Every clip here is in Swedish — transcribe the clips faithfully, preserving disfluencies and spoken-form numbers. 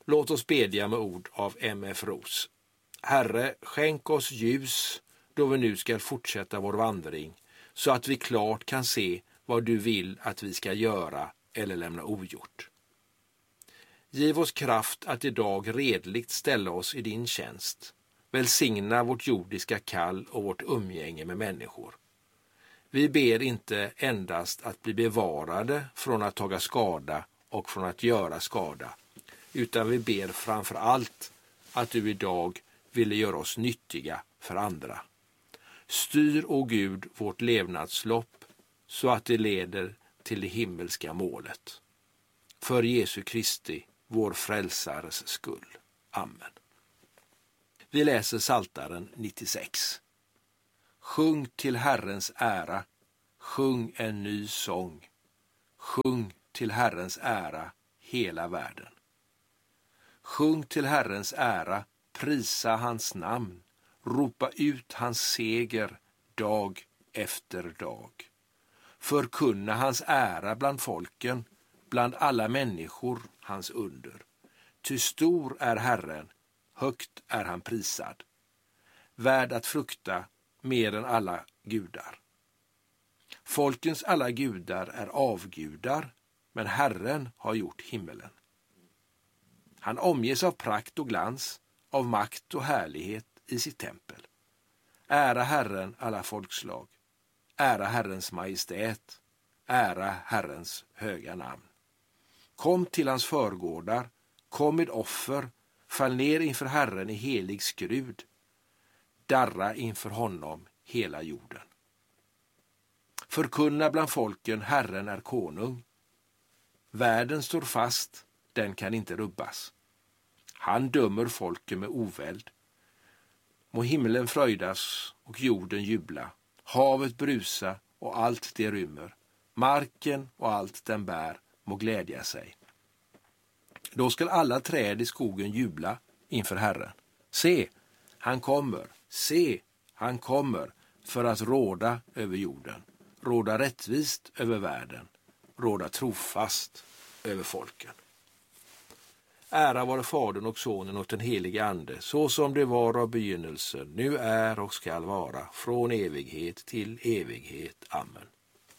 Låt oss bedja med ord av M F Ros. Herre, skänk oss ljus då vi nu ska fortsätta vår vandring, så att vi klart kan se vad du vill att vi ska göra eller lämna ogjort. Giv oss kraft att idag redligt ställa oss i din tjänst. Välsigna vårt jordiska kall och vårt umgänge med människor. Vi ber inte endast att bli bevarade från att taga skada och från att göra skada, utan vi ber framför allt att du idag ville göra oss nyttiga för andra. Styr, o Gud, vårt levnadslopp så att det leder till det himmelska målet. För Jesu Kristi, vår frälsares skull. Amen. Vi läser Psaltaren nittiosex. Sjung till Herrens ära, sjung en ny sång. Sjung till Herrens ära, hela världen. Sjung till Herrens ära, prisa hans namn, ropa ut hans seger dag efter dag. Förkunna hans ära bland folken, bland alla människor hans under. Ty stor är Herren, högt är han prisad. Värd att frukta mer än alla gudar. Folkens alla gudar är avgudar, men Herren har gjort himmelen. Han omges av prakt och glans, av makt och härlighet i sitt tempel. Ära Herren alla folkslag, ära Herrens majestät, ära Herrens höga namn. Kom till hans förgårdar, kom med offer, fall ner inför Herren i helig skrud. Darra inför honom hela jorden. Förkunna bland folken, Herren är konung. Världen står fast, den kan inte rubbas. Han dömer folken med oväld. Må himlen fröjdas och jorden jubla, havet brusa och allt det rymmer, marken och allt den bär må glädja sig. Då skall alla träd i skogen jubla inför Herren. Se, han kommer, se, han kommer för att råda över jorden, råda rättvist över världen, råda trofast över folken. Ära vare Fadern och Sonen och den helige Ande, så som det var av begynnelsen, nu är och skall vara, från evighet till evighet. Amen.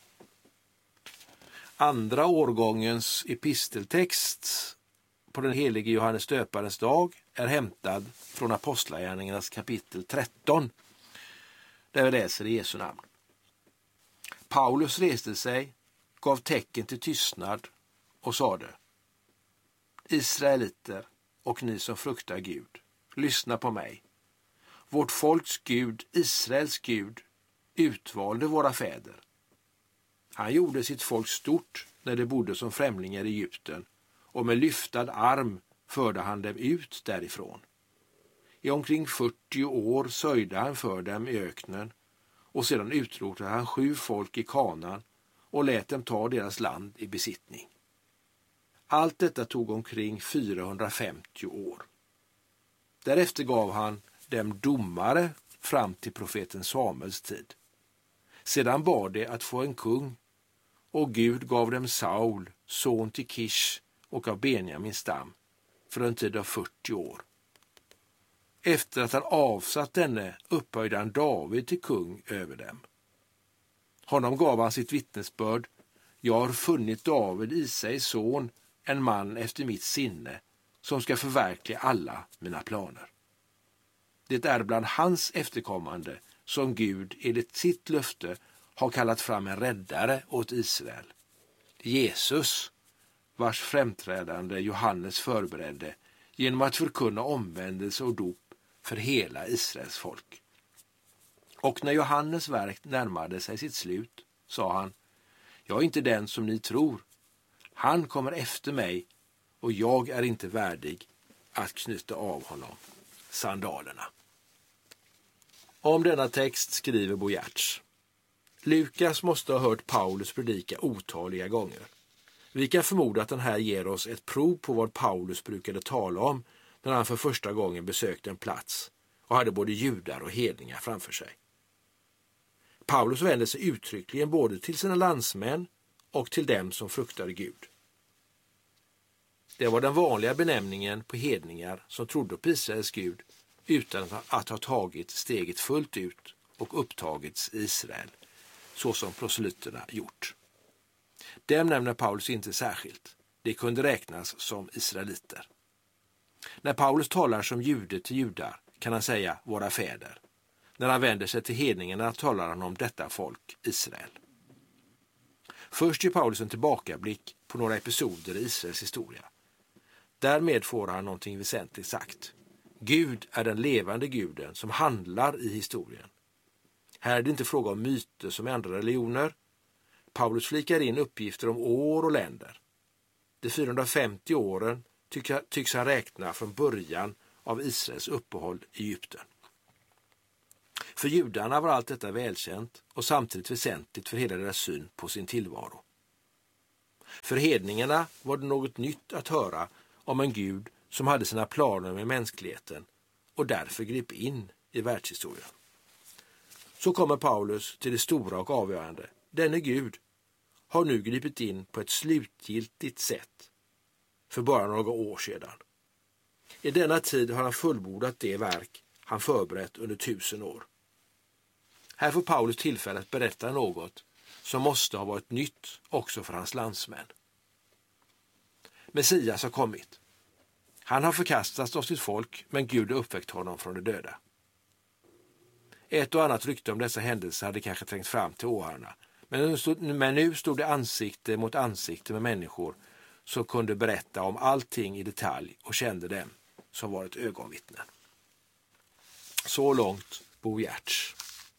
Andra årgångens episteltext på den helige Johannes döparens dag är hämtad från Apostlagärningarnas kapitel tretton, där vi läser i Jesu namn. Paulus reste sig, gav tecken till tystnad och sade: Israeliter och ni som fruktar Gud, lyssna på mig. Vårt folks Gud, Israels Gud, utvalde våra fäder. Han gjorde sitt folk stort när de bodde som främlingar i Egypten, och med lyftad arm förde han dem ut därifrån. I omkring fyrtio år sörjde han för dem i öknen, och sedan utrotade han sju folk i Kanaan och lät dem ta deras land i besittning. Allt detta tog omkring fyrahundrafemtio år. Därefter gav han dem domare fram till profeten Samuels tid. Sedan bad de att få en kung, och Gud gav dem Saul, son till Kish och av Benjamins stam, för en tid av fyrtio år. Efter att han avsatt denne upphöjde han David till kung över dem. Honom gav han sitt vittnesbörd: jag har funnit David, Isais son, en man efter mitt sinne, som ska förverkliga alla mina planer. Det är bland hans efterkommande som Gud enligt sitt löfte har kallat fram en räddare åt Israel. Jesus, vars framträdande Johannes förberedde genom att förkunna omvändelse och dop för hela Israels folk. Och när Johannes verk närmade sig sitt slut, sa han: jag är inte den som ni tror. Han kommer efter mig, och jag är inte värdig att knyta av honom sandalerna. Om denna text skriver Bo Giertz: Lukas måste ha hört Paulus predika otaliga gånger. Vi kan förmoda att den här ger oss ett prov på vad Paulus brukade tala om när han för första gången besökte en plats och hade både judar och hedningar framför sig. Paulus vände sig uttryckligen både till sina landsmän och till dem som fruktade Gud. Det var den vanliga benämningen på hedningar som trodde på Israels Gud utan att ha tagit steget fullt ut och upptagits i Israel, så som proselyterna gjort. Dem nämner Paulus inte särskilt. Det kunde räknas som israeliter. När Paulus talar som jude till judar kan han säga våra fäder. När han vänder sig till hedningarna talar han om detta folk, Israel. Först ger Paulus en tillbakablick på några episoder i Israels historia. Därmed får han någonting väsentligt sagt. Gud är den levande guden som handlar i historien. Här är det inte fråga om myter som i andra religioner. Paulus flikar in uppgifter om år och länder. De fyrahundrafemtio åren tycks han räkna från början av Israels uppehåll i Egypten. För judarna var allt detta välkänt och samtidigt väsentligt för hela deras syn på sin tillvaro. För hedningarna var det något nytt att höra om en Gud som hade sina planer med mänskligheten och därför grip in i världshistorien. Så kommer Paulus till det stora och avgörande. Denne Gud har nu gripit in på ett slutgiltigt sätt för bara några år sedan. I denna tid har han fullbordat det verk han förberett under tusen år. Här får Paulus tillfälle att berätta något som måste ha varit nytt också för hans landsmän. Messias har kommit. Han har förkastats av sitt folk, men Gud har uppväckt honom från de döda. Ett och annat rykte om dessa händelser hade kanske trängt fram till åhörarna, men nu stod det ansikte mot ansikte med människor som kunde berätta om allting i detalj och kände dem som var ett ögonvittnen. Så långt Bo Giertz.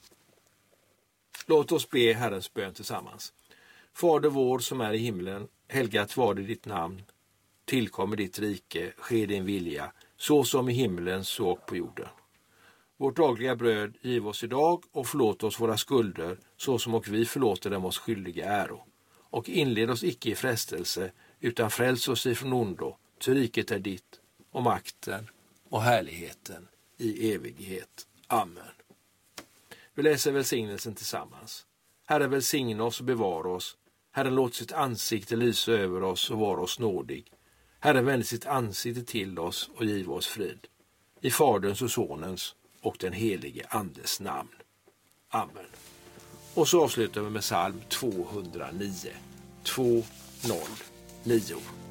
Låt oss be Herrens bön tillsammans. Fader vår som är i himlen, helgat varde ditt namn. Tillkommer ditt rike, ske din vilja, så som i himlen så och på jorden. Vårt dagliga bröd giv oss idag och förlåt oss våra skulder, så som och vi förlåter dem oss skyldiga äro. Och inled oss icke i frestelse, utan fräls oss ifrån ondo, ty riket är ditt, och makten och härligheten i evighet. Amen. Vi läser välsignelsen tillsammans. Herre, välsigna oss och bevara oss. Herren låt sitt ansikte lysa över oss och vara oss nådig. Herren vänder sitt ansikte till oss och giv oss frid. I Faderns och Sonens och den helige Andes namn. Amen. Och så avslutar vi med psalm tvåhundranio. två noll nio.